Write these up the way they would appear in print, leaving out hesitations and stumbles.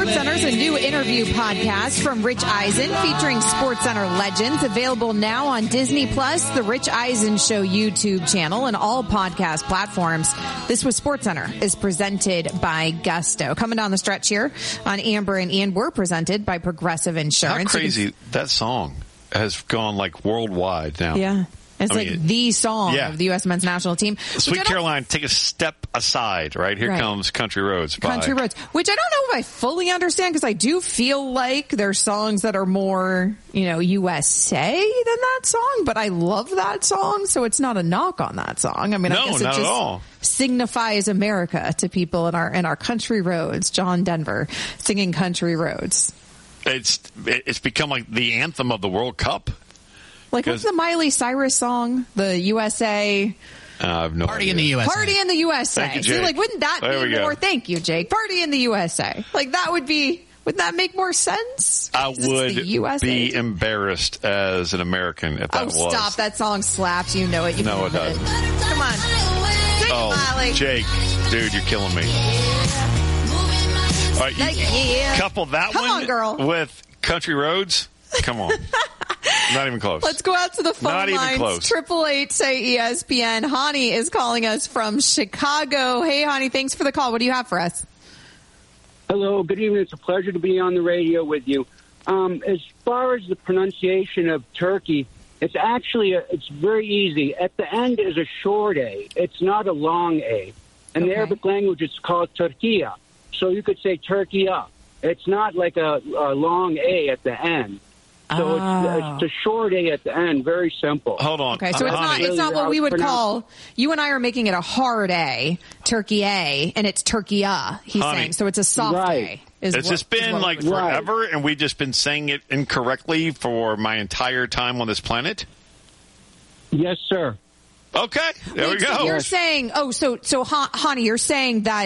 SportsCenter is a new interview podcast from Rich Eisen featuring SportsCenter legends, available now on Disney Plus, the Rich Eisen Show YouTube channel, and all podcast platforms. This was SportsCenter is presented by Gusto. Coming down the stretch here on Amber and Ian, we're presented by Progressive Insurance. How crazy that song has gone like worldwide now. Yeah. It's the song of the U.S. men's national team. Sweet Caroline, take a step aside, right? Here comes Country Roads. Country Roads, which I don't know if I fully understand, because I do feel like there's songs that are more, USA than that song, but I love that song, so it's not a knock on that song. I mean, I guess it just signifies America to people in our country roads. John Denver singing Country Roads. It's become like the anthem of the World Cup. Like, what's the Miley Cyrus song? The USA... I have no Party idea. in the USA. Party in the USA. Thank you, Jake. See, wouldn't that be more... Thank you, Jake. Party in the USA. Like, that would be... Would that make more sense? I would be embarrassed as an American if that was. Oh, stop. That song slaps. You know it. You know it does. Come on. Sing it, Miley. Jake. Dude, you're killing me. All right, couple that one with Country Roads. Come on. Not even close. Let's go out to the phone lines. 888 say ESPN. Hani is calling us from Chicago. Hey, Hani, thanks for the call. What do you have for us? Hello, good evening. It's a pleasure to be on the radio with you. As far as the pronunciation of Turkey, it's actually it's very easy. At the end is a short A. It's not a long A. In the Arabic language, it's called Turkiya. So you could say Turkiya. It's not like a long A at the end. So it's a short A at the end. Very simple. Hold on. Okay, so it's not what we would call, you and I are making it a hard A, Turkey A, and it's Turkiya, he's saying. So it's a soft A. It's just been like forever, and we've just been saying it incorrectly for my entire time on this planet? Yes, sir. Okay, there we go. So you're saying, so Hani, you're saying that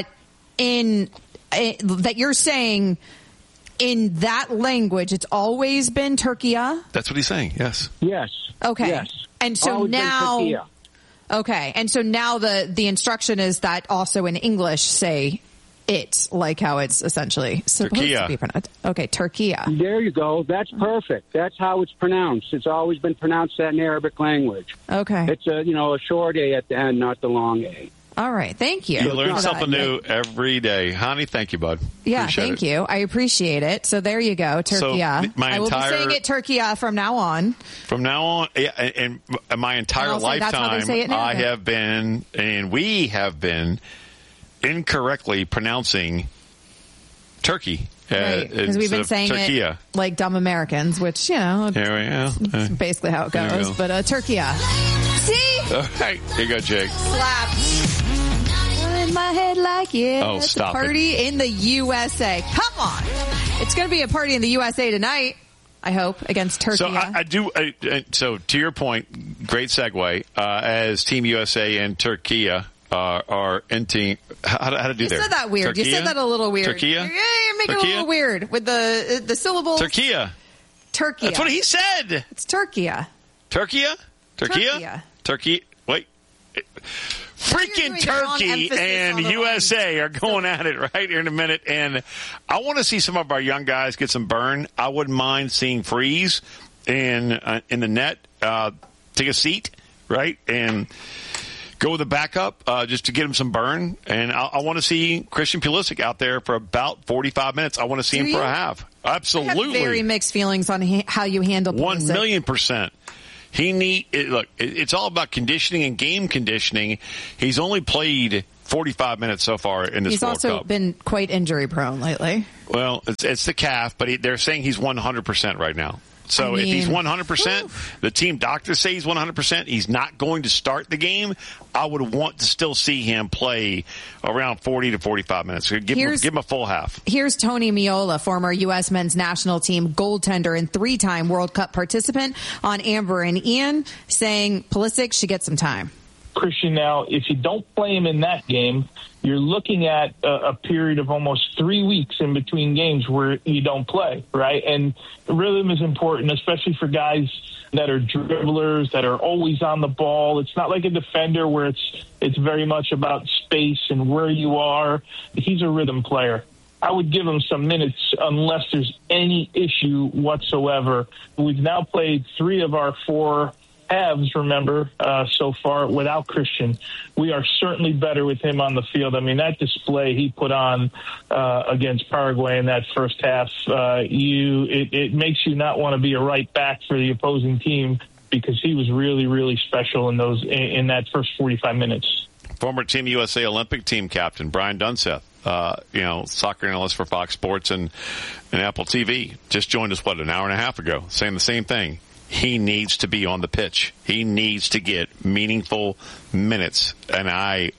in that language, it's always been Turkiya? That's what he's saying, yes. Yes. Okay. Yes. And so always now... Okay. And so now the instruction is that also in English say it, like how it's essentially supposed to be pronounced. Okay, Turkiya. There you go. That's perfect. That's how it's pronounced. It's always been pronounced that in Arabic language. Okay. It's a short A at the end, not the long A. All right. Thank you. You learn something new every day. Honey, thank you, bud. Yeah, thank you. I appreciate it. So there you go, Turkiya. So I will be saying it Turkiya from now on. From now on, and my entire lifetime, I have been, and we have been, incorrectly pronouncing Turkey. Right, because we've been saying Turkiya. It like dumb Americans, which, it's basically how it goes. But Turkiya. See? All right. Here you go, Jake. Slap. In my head like, it's a party in the USA. Come on. It's going to be a party in the USA tonight, I hope, against Turkey. So I do. So to your point, great segue. As Team USA and Turkiya are entering. How to do there? You said that weird. Turkiya? You said that a little weird. Turkiya? Yeah, you're making it a little weird with the syllables. Turkiya. That's what he said. It's Turkiya. Turkiya? Turkiya? Turkey. Wait. Freaking Turkey and USA are going at it right here in a minute. And I want to see some of our young guys get some burn. I wouldn't mind seeing Freeze in the net. Take a seat, right? And go with the backup just to get him some burn. And I want to see Christian Pulisic out there for about 45 minutes. I want to see him for a half. Absolutely. I have very mixed feelings on how you handle Pulisic. 1,000,000%. It's all about conditioning and game conditioning. He's only played 45 minutes so far in this World Cup. He's also been quite injury prone lately. Well, it's the calf, but they're saying he's 100% right now. So if he's 100%, the team doctors say he's 100%, he's not going to start the game. I would want to still see him play around 40 to 45 minutes. Give him a full half. Here's Tony Meola, former U.S. men's national team goaltender and 3-time World Cup participant, on Amber and Ian, saying Pulisic should get some time. Christian, now, if you don't play him in that game, you're looking at a period of almost 3 weeks in between games where you don't play, right? And rhythm is important, especially for guys that are dribblers, that are always on the ball. It's not like a defender where it's very much about space and where you are. He's a rhythm player. I would give him some minutes unless there's any issue whatsoever. We've now played 3 of our 4 halves, remember, so far without Christian. We are certainly better with him on the field. I mean, that display he put on against Paraguay in that first half, it makes you not want to be a right back for the opposing team, because he was really, really special in that first 45 minutes. Former Team USA Olympic team captain Brian Dunseth, soccer analyst for Fox Sports and Apple TV, just joined us, an hour and a half ago, saying the same thing. He needs to be on the pitch. He needs to get meaningful minutes, and I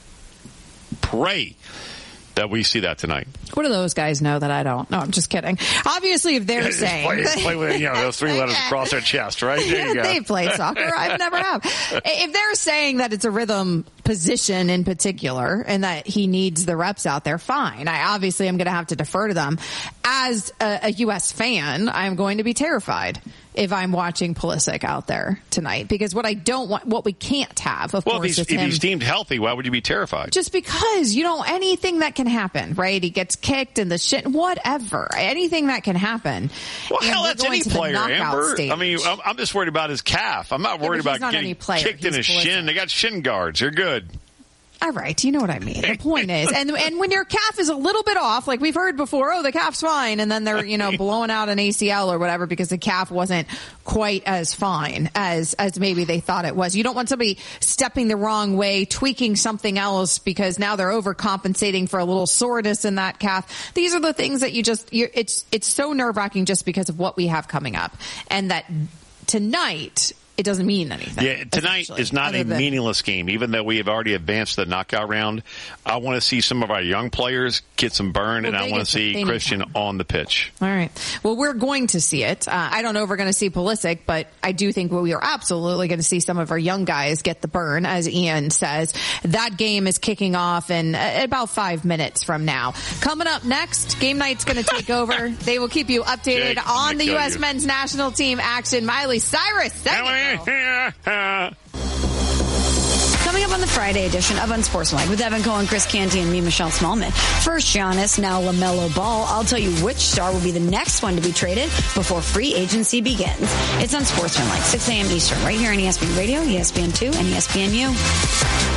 pray that we see that tonight. What do those guys know that I don't? No, I'm just kidding. Obviously, if they're saying... play with, those 3 letters across their chest, right? There you go. They play soccer. I've never have. If they're saying that it's a rhythm position in particular and that he needs the reps out there, fine. I obviously am going to have to defer to them. As a U.S. fan, I'm going to be terrified if I'm watching Pulisic out there tonight, because what I don't want, what we can't have, of course, if he's deemed healthy, why would you be terrified? Just because, anything that can happen, right? He gets kicked in the shit, whatever, anything that can happen. Well, hell, that's any player, Amber. Stage. I mean, I'm just worried about his calf. I'm not worried about getting kicked in his shin. They got shin guards. They're good. All right, you know what I mean. The point is, and when your calf is a little bit off, like we've heard before, the calf's fine, and then they're, blowing out an ACL or whatever because the calf wasn't quite as fine as maybe they thought it was. You don't want somebody stepping the wrong way, tweaking something else because now they're overcompensating for a little soreness in that calf. These are the things that it's so nerve-wracking just because of what we have coming up. And that tonight, it doesn't mean anything. Yeah, tonight is not a meaningless game. Even though we have already advanced the knockout round, I want to see some of our young players get some burn, and I want to see Christian on the pitch. All right. Well, we're going to see it. I don't know if we're going to see Pulisic, but I do think we are absolutely going to see some of our young guys get the burn, as Ian says. That game is kicking off in about 5 minutes from now. Coming up next, Game Night's going to take over. They will keep you updated on the U.S. men's national team action. Miley Cyrus, Coming up on the Friday edition of Unsportsmanlike with Evan Cohen, Chris Canty, and me, Michelle Smallman. First, Giannis, now LaMelo Ball. I'll tell you which star will be the next one to be traded before free agency begins. It's Unsportsmanlike, 6 a.m. Eastern, right here on ESPN Radio, ESPN2, and ESPNU.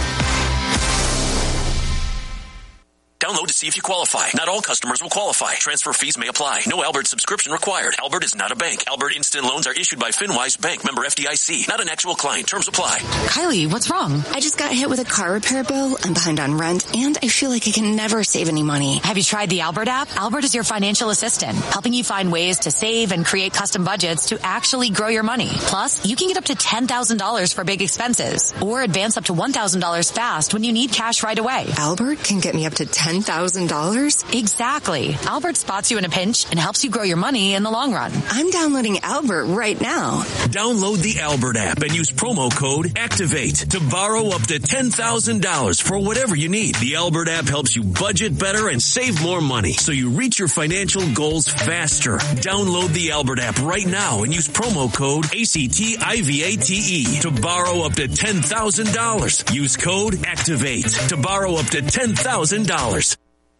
Download to see if you qualify. Not all customers will qualify. Transfer fees may apply. No Albert subscription required. Albert is not a bank. Albert Instant Loans are issued by FinWise Bank, member FDIC. Not an actual client. Terms apply. Kylie, what's wrong? I just got hit with a car repair bill. I'm behind on rent, and I feel like I can never save any money. Have you tried the Albert app? Albert is your financial assistant, helping you find ways to save and create custom budgets to actually grow your money. Plus, you can get up to $10,000 for big expenses, or advance up to $1,000 fast when you need cash right away. Albert can get me up to $10,000? Exactly. Albert spots you in a pinch and helps you grow your money in the long run. I'm downloading Albert right now. Download the Albert app and use promo code ACTIVATE to borrow up to $10,000 for whatever you need. The Albert app helps you budget better and save more money so you reach your financial goals faster. Download the Albert app right now and use promo code ACTIVATE to borrow up to $10,000. Use code ACTIVATE to borrow up to $10,000.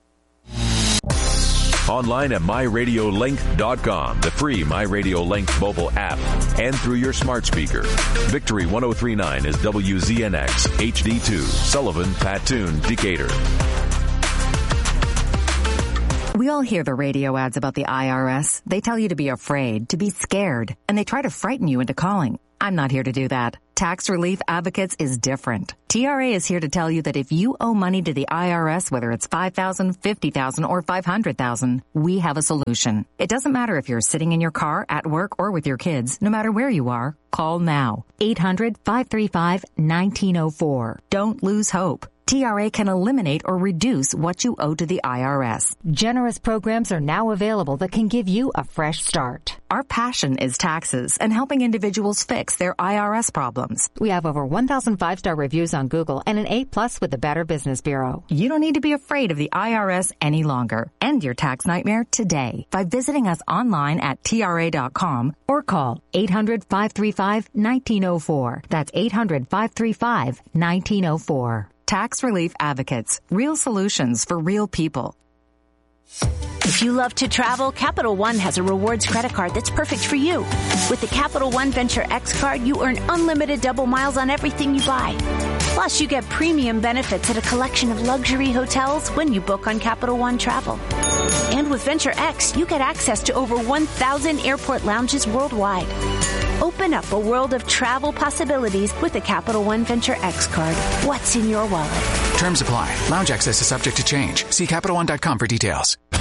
Online at MyRadioLink.com, the free MyRadioLink mobile app, and through your smart speaker. Victory 103.9 is WZNX, HD2, Sullivan, Patoon, Decatur. We all hear the radio ads about the IRS. They tell you to be afraid, to be scared, and they try to frighten you into calling. I'm not here to do that. Tax Relief Advocates is different. TRA is here to tell you that if you owe money to the IRS, whether it's $5,000, $50,000, or $500,000, we have a solution. It doesn't matter if you're sitting in your car, at work, or with your kids. No matter where you are, call now. 800-535-1904. Don't lose hope. TRA can eliminate or reduce what you owe to the IRS. Generous programs are now available that can give you a fresh start. Our passion is taxes and helping individuals fix their IRS problems. We have over 1,000 5-star reviews on Google and an A+ with the Better Business Bureau. You don't need to be afraid of the IRS any longer. End your tax nightmare today by visiting us online at TRA.com or call 800-535-1904. That's 800-535-1904. Tax Relief Advocates. Real solutions for real people. If you love to travel, Capital One has a rewards credit card that's perfect for you. With the Capital One Venture X card, you earn unlimited double miles on everything you buy. Plus, you get premium benefits at a collection of luxury hotels when you book on Capital One Travel. And with Venture X, you get access to over 1,000 airport lounges worldwide. Open up a world of travel possibilities with the Capital One Venture X card. What's in your wallet? Terms apply. Lounge access is subject to change. See CapitalOne.com for details.